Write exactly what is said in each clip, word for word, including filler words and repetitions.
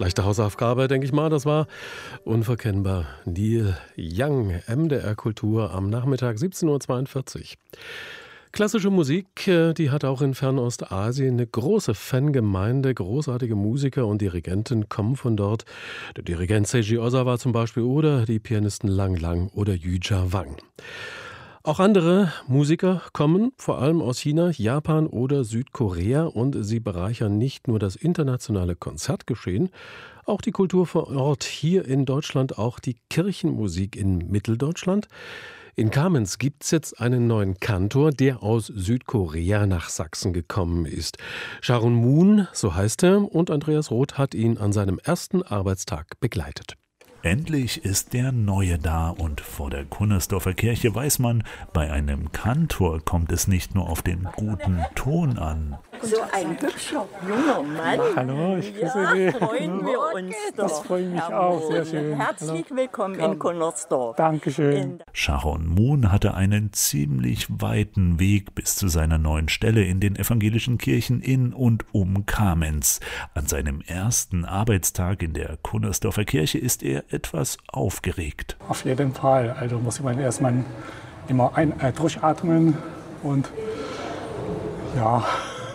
Leichte Hausaufgabe, denke ich mal. Das war unverkennbar Neil Young, M D R Kultur am Nachmittag siebzehn Uhr zweiundvierzig. Klassische Musik, die hat auch in Fernostasien eine große Fangemeinde. Großartige Musiker und Dirigenten kommen von dort. Der Dirigent Seiji Ozawa zum Beispiel oder die Pianisten Lang Lang oder Yuja Wang. Auch andere Musiker kommen vor allem aus China, Japan oder Südkorea und sie bereichern nicht nur das internationale Konzertgeschehen, auch die Kultur vor Ort. Hier in Deutschland auch die Kirchenmusik in Mitteldeutschland. In Kamenz gibt es jetzt einen neuen Kantor, der aus Südkorea nach Sachsen gekommen ist. Sharon Moon, so heißt er, und Andreas Roth hat ihn an seinem ersten Arbeitstag begleitet. Endlich ist der Neue da und vor der Cunnersdorfer Kirche weiß man, bei einem Kantor kommt es nicht nur auf den guten Ton an. So ein hübscher junger Mann. Hallo, ich grüße ja, Sie. freuen wir uns doch. Das freut mich Herr auch, Moon. sehr schön. Herzlich Hallo. willkommen in Cunnersdorf. Dankeschön. Sharon Moon hatte einen ziemlich weiten Weg bis zu seiner neuen Stelle in den evangelischen Kirchen in und um Kamenz. An seinem ersten Arbeitstag in der Cunnersdorfer Kirche ist er etwas aufgeregt. Auf jeden Fall. Also muss man erstmal immer ein, äh, durchatmen und ja.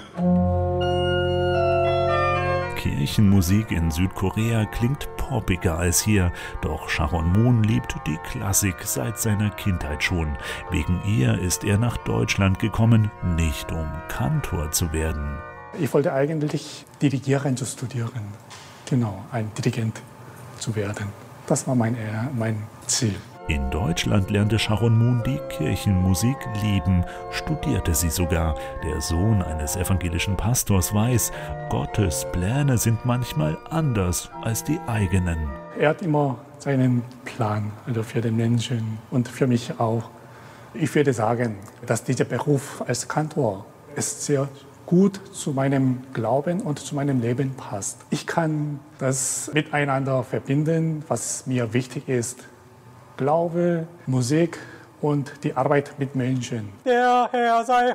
Kirchenmusik in Südkorea klingt poppiger als hier, doch Sharon Moon liebt die Klassik seit seiner Kindheit schon. Wegen ihr ist er nach Deutschland gekommen, nicht um Kantor zu werden. Ich wollte eigentlich Dirigieren zu studieren. Genau, ein Dirigent zu werden. Das war mein, mein Ziel. In Deutschland lernte Sharon Moon die Kirchenmusik lieben, studierte sie sogar. Der Sohn eines evangelischen Pastors weiß, Gottes Pläne sind manchmal anders als die eigenen. Er hat immer seinen Plan, also für den Menschen und für mich auch. Ich würde sagen, dass dieser Beruf als Kantor ist sehr gut zu meinem Glauben und zu meinem Leben passt. Ich kann das miteinander verbinden, was mir wichtig ist. Glaube, Musik und die Arbeit mit Menschen. Der Herr sei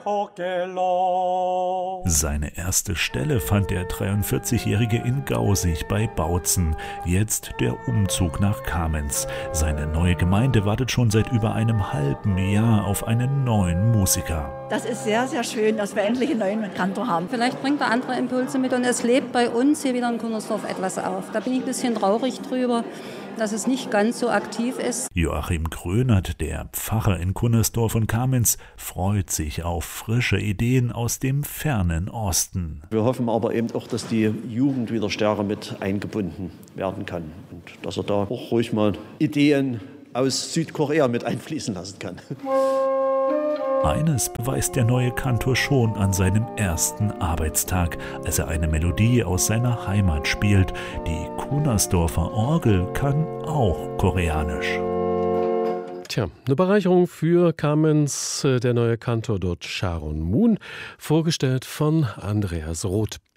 hochgelobt. Seine erste Stelle fand der dreiundvierzigjährige in Gausig bei Bautzen. Jetzt der Umzug nach Kamenz. Seine neue Gemeinde wartet schon seit über einem halben Jahr auf einen neuen Musiker. Das ist sehr, sehr schön, dass wir endlich einen neuen Kantor haben. Vielleicht bringt er andere Impulse mit und es lebt bei uns hier wieder in Cunnersdorf etwas auf. Da bin ich ein bisschen traurig drüber, dass es nicht ganz so aktiv ist. Joachim Krönert, der Pfarrer in Cunnersdorf und Kamenz, freut sich auf frische Ideen aus dem fernen Osten. Wir hoffen aber eben auch, dass die Jugend wieder stärker mit eingebunden werden kann und dass er da auch ruhig mal Ideen aus Südkorea mit einfließen lassen kann. Eines beweist der neue Kantor schon an seinem ersten Arbeitstag, als er eine Melodie aus seiner Heimat spielt. Die Cunnersdorfer Orgel kann auch Koreanisch. Tja, eine Bereicherung für Kamenz, der neue Kantor dort Sharon Moon, vorgestellt von Andreas Roth.